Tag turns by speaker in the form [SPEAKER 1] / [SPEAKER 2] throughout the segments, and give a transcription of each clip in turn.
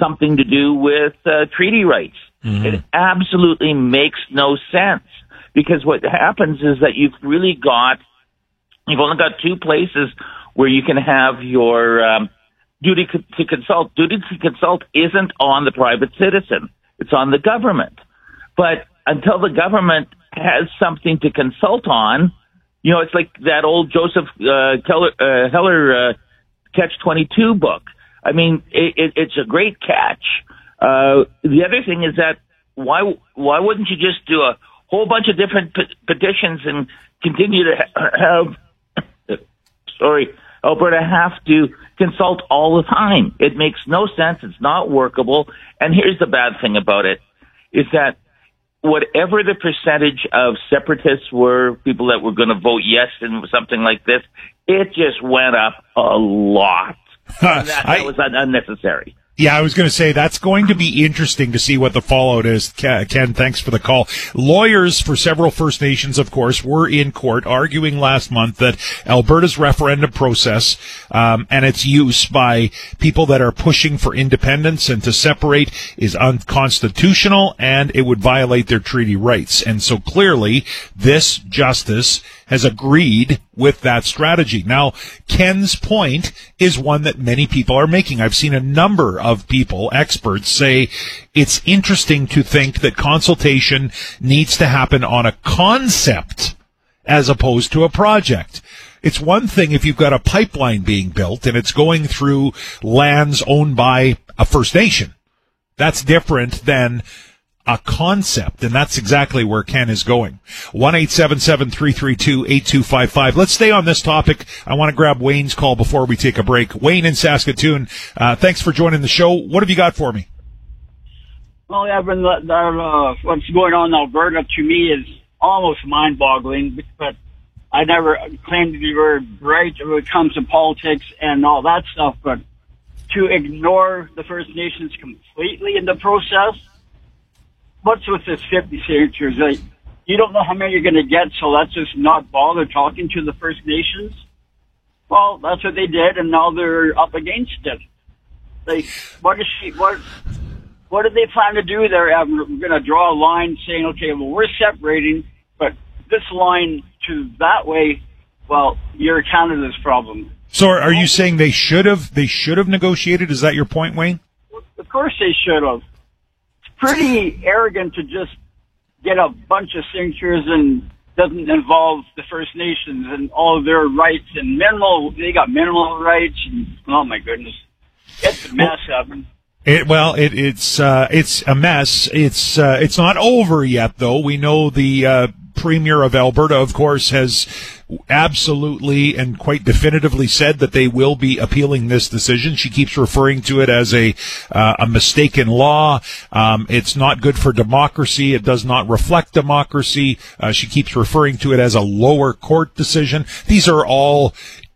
[SPEAKER 1] something to do with treaty rights. Mm-hmm. It absolutely makes no sense, because what happens is that you've only got two places where you can have your duty to consult. Duty to consult isn't on the private citizen. It's on the government. But until the government has something to consult on, it's like that old Joseph Heller Catch-22 book. I mean, it's a great catch. The other thing is that why wouldn't you just do a whole bunch of different petitions and continue to have Alberta have to consult all the time? It makes no sense. It's not workable. And here's the bad thing about it, is that whatever the percentage of separatists were, people that were going to vote yes in something like this, it just went up a lot. And that was unnecessary.
[SPEAKER 2] Yeah, I was going to say that's going to be interesting to see what the fallout is. Ken, thanks for the call. Lawyers for several First Nations, of course, were in court arguing last month that Alberta's referendum process and its use by people that are pushing for independence and to separate is unconstitutional, and it would violate their treaty rights. And so clearly, this justice has agreed with that strategy. Now, Ken's point is one that many people are making. I've seen a number of people, experts, say it's interesting to think that consultation needs to happen on a concept as opposed to a project. It's one thing if you've got a pipeline being built and it's going through lands owned by a First Nation. That's different than a concept, and that's exactly where Ken is going. 1-877-332-8255. Let's stay on this topic. I want to grab Wayne's call before we take a break. Wayne in Saskatoon, thanks for joining the show. What have you got for me?
[SPEAKER 3] Well, Evan, what's going on in Alberta to me is almost mind-boggling, but I never claimed to be very bright when it comes to politics and all that stuff, but to ignore the First Nations completely in the process. What's with this 50 signatures? Like, you don't know how many you're going to get, so let's just not bother talking to the First Nations. Well, that's what they did, and now they're up against it. Like, what do they plan to do there? We're going to draw a line saying, okay, well, we're separating, but this line to that way, well, you're Canada's problem.
[SPEAKER 2] So are you saying they should have negotiated? Is that your point, Wayne?
[SPEAKER 3] Of course they should have. Pretty arrogant to just get a bunch of signatures and doesn't involve the First Nations and all of their rights and they got minimal rights and, oh my goodness. It's a mess, Evan.
[SPEAKER 2] It's a mess. It's not over yet, though. We know the Premier of Alberta, of course, has absolutely and quite definitively said that they will be appealing this decision. She keeps referring to it as a mistaken law. It's not good for democracy. It does not reflect democracy. She keeps referring to it as a lower court decision. These are all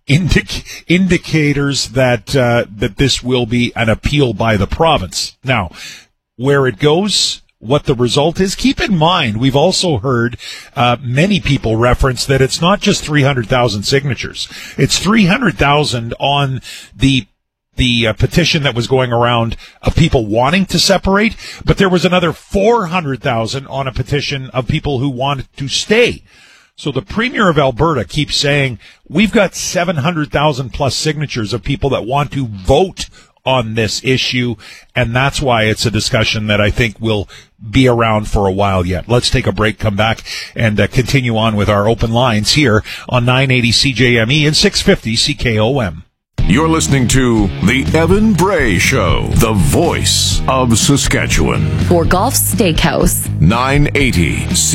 [SPEAKER 2] indicators that this will be an appeal by the province. Now, where it goes, what the result is, keep in mind, we've also heard many people reference that it's not just 300,000 signatures. It's 300,000 on the petition that was going around of people wanting to separate, but there was another 400,000 on a petition of people who wanted to stay. So the Premier of Alberta keeps saying, we've got 700,000 plus signatures of people that want to vote on this issue, and that's why it's a discussion that I think will be around for a while yet. Let's take a break, come back, and continue on with our open lines here on 980 CJME and 650 CKOM.
[SPEAKER 4] You're listening to The Evan Bray Show, the voice of Saskatchewan.
[SPEAKER 5] For Golf Steakhouse.
[SPEAKER 4] 980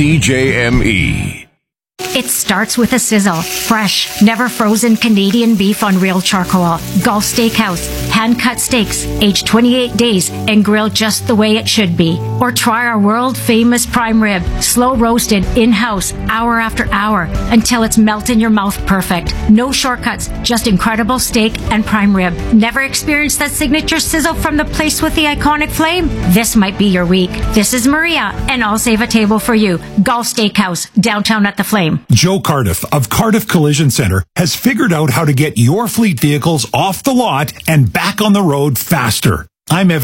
[SPEAKER 4] CJME.
[SPEAKER 6] It starts with a sizzle. Fresh, never frozen Canadian beef on real charcoal. Gulf Steakhouse. Hand-cut steaks, aged 28 days and grilled just the way it should be. Or try our world-famous prime rib. Slow roasted, in-house, hour after hour, until it's melt in your mouth perfect. No shortcuts, just incredible steak and prime rib. Never experienced that signature sizzle from the place with the iconic flame? This might be your week. This is Maria, and I'll save a table for you. Gulf Steakhouse, downtown at the Flame.
[SPEAKER 7] Joe Cardiff of Cardiff Collision Center has figured out how to get your fleet vehicles off the lot and back on the road faster. I'm Evan